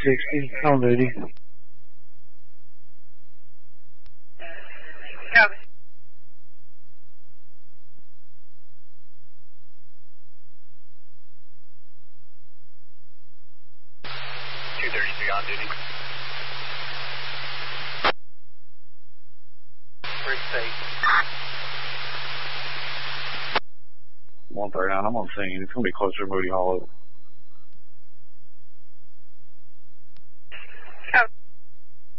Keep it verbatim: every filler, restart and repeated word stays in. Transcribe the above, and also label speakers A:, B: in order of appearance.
A: sixty, on duty.
B: Copy.
C: two thirty-three on duty.
B: Bridge safe.
A: one thirty-nine, I'm on scene. It's going to be closer to Moody Hollow.